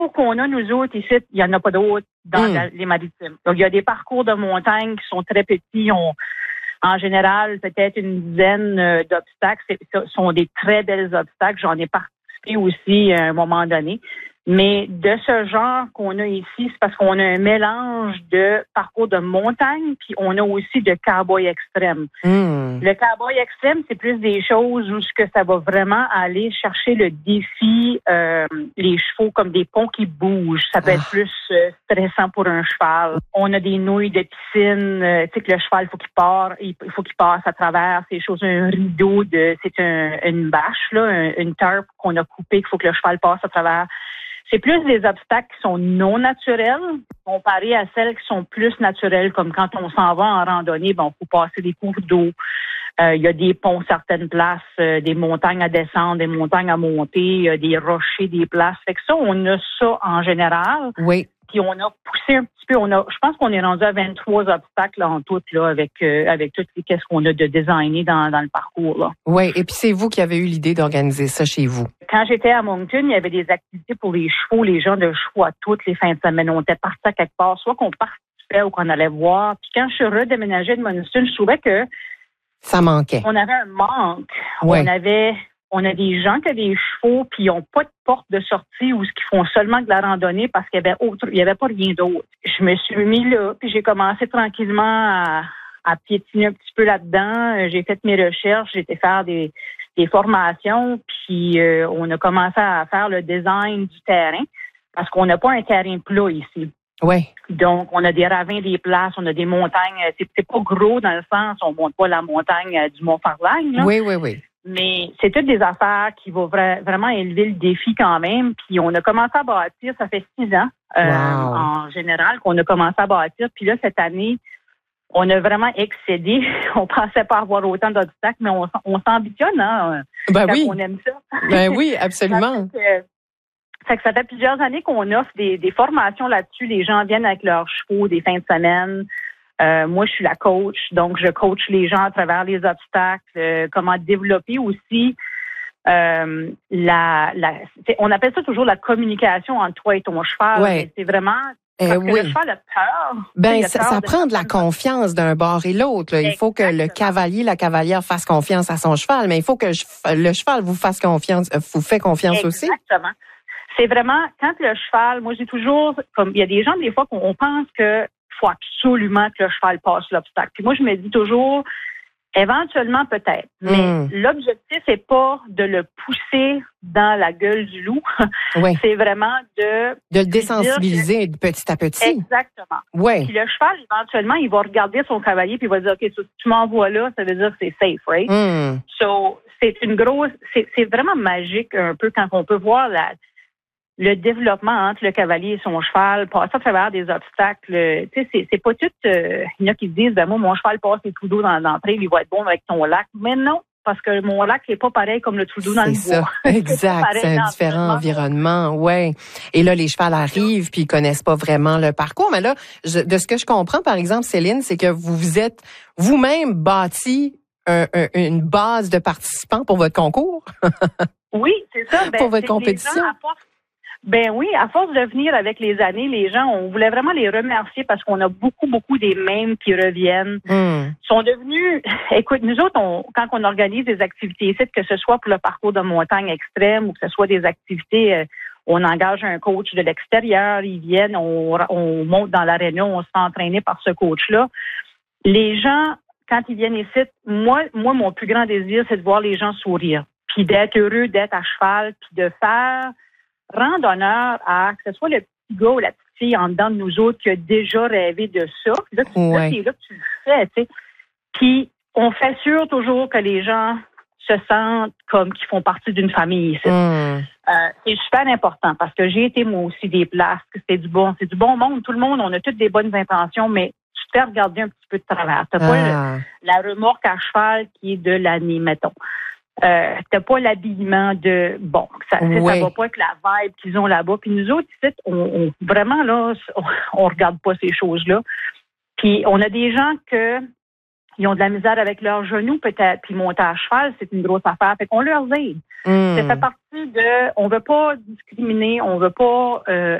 parcours qu'on a, nous autres, ici, il n'y en a pas d'autres dans les maritimes. Donc, il y a des parcours de montagne qui sont très petits. En général, peut-être une dizaine d'obstacles. Ce sont des très belles obstacles. J'en ai participé aussi à un moment donné. Mais de ce genre qu'on a ici, c'est parce qu'on a un mélange de parcours de montagne, puis on a aussi de cowboy extrême. Le cowboy extrême, c'est plus des choses où ce que ça va vraiment aller chercher le défi, les chevaux comme des ponts qui bougent. Ça peut être plus stressant pour un cheval. On a des nouilles de piscine, tu sais que le cheval, il faut qu'il passe à travers ces choses, un rideau une bâche, là, une tarp qu'on a coupée, qu'il faut que le cheval passe à travers. C'est plus des obstacles qui sont non naturels comparés à celles qui sont plus naturelles, comme quand on s'en va en randonnée, il faut passer des cours d'eau. Il y a des ponts certaines places, des montagnes à descendre, des montagnes à monter, des rochers, des places. Fait que ça, on a ça en général. Oui. Puis on a poussé un petit peu. Je pense qu'on est rendu à 23 obstacles là, en tout, là, avec tout qu'est-ce qu'on a de designé dans le parcours, là. Oui, et puis c'est vous qui avez eu l'idée d'organiser ça chez vous. Quand j'étais à Moncton, il y avait des activités pour les chevaux, les gens de chevaux à toutes les fins de semaine. On était partis à quelque part, soit qu'on participait ou qu'on allait voir. Puis quand je suis redéménagée de Moncton, je trouvais que ça manquait. On avait un manque. Ouais. On a des gens qui ont des chevaux puis ils n'ont pas de porte de sortie ou ce qu'ils font seulement de la randonnée parce qu'il y avait pas rien d'autre. Je me suis mis là puis j'ai commencé tranquillement à piétiner un petit peu là-dedans. J'ai fait mes recherches, j'ai été faire des formations puis on a commencé à faire le design du terrain parce qu'on n'a pas un terrain plat ici. Oui. Donc, on a des ravins, des places, on a des montagnes. C'est pas gros dans le sens, on monte pas la montagne du Mont-Farlagne, là. Oui. Mais c'est toutes des affaires qui vont vraiment élever le défi quand même. Puis on a commencé à bâtir, ça fait 6 ans en général qu'on a commencé à bâtir. Puis là, cette année, on a vraiment excédé. On pensait pas avoir autant d'obstacles, mais on s'ambitionne, hein? Ben oui. On aime ça. Ben oui, absolument. Ça fait plusieurs années qu'on offre des formations là-dessus. Les gens viennent avec leurs chevaux des fins de semaine. Moi, je suis la coach, donc je coach les gens à travers les obstacles, comment développer aussi on appelle ça toujours la communication entre toi et ton cheval. Ouais. C'est vraiment parce que le cheval a peur. Ça prend de la confiance d'un bord et l'autre. Il faut que le cavalier, la cavalière fasse confiance à son cheval, mais il faut que le cheval vous fasse confiance, vous fait confiance aussi. Exactement. C'est vraiment, quand le cheval, moi j'ai toujours, comme il y a des gens des fois qu'on pense que faut absolument que le cheval passe l'obstacle. Puis moi je me dis toujours, éventuellement peut-être, mais l'objectif c'est pas de le pousser dans la gueule du loup. Oui. C'est vraiment de le désensibiliser petit à petit. Exactement. Oui. Puis le cheval, éventuellement, il va regarder son cavalier puis il va dire, OK, si tu m'envoies là, ça veut dire que c'est safe, right? So, c'est vraiment magique un peu quand on peut voir le développement entre le cavalier et son cheval, passer à travers des obstacles. Tu sais, c'est pas tout. Il y en a qui se disent, moi, mon cheval passe les trous d'eau dans l'entrée, il va être bon avec ton lac. Mais non, parce que mon lac n'est pas pareil comme le trou d'eau dans le bois. Exact, c'est un différent environnement, ouais. Et là, les chevals arrivent puis ils connaissent pas vraiment le parcours. Mais là, de ce que je comprends, par exemple, Céline, c'est que vous êtes vous-même bâti une base de participants pour votre concours. Oui, c'est ça. Pour votre compétition. À force de venir avec les années, les gens, on voulait vraiment les remercier parce qu'on a beaucoup des mêmes qui reviennent. Sont devenus, écoute, nous autres, quand on organise des activités ici, que ce soit pour le parcours de montagne extrême ou que ce soit des activités, on engage un coach de l'extérieur, ils viennent, on monte dans l'aréna, on se fait entraîner par ce coach-là. Les gens, quand ils viennent ici, moi, mon plus grand désir, c'est de voir les gens sourire, puis d'être heureux, d'être à cheval, puis de rendre honneur à que ce soit le petit gars ou la petite fille en dedans de nous autres qui a déjà rêvé de ça. Puis là, c'est là que tu le fais, tu sais. Puis on fait sûr toujours que les gens se sentent comme qu'ils font partie d'une famille ici. C'est super important parce que j'ai été moi aussi des places, que c'est du bon monde. Tout le monde, on a toutes des bonnes intentions, mais tu te fais regarder un petit peu de travers. T'as pas la remorque à cheval qui est de l'année, mettons. T'as pas l'habillement ça va pas avec la vibe qu'ils ont là-bas. Puis nous autres, ici, on vraiment là, on regarde pas ces choses-là. Puis on a des gens que Ils ont de la misère avec leurs genoux, peut-être, puis monter à cheval, c'est une grosse affaire. Fait qu'on leur aide. Ça fait partie de, on veut pas discriminer, on veut pas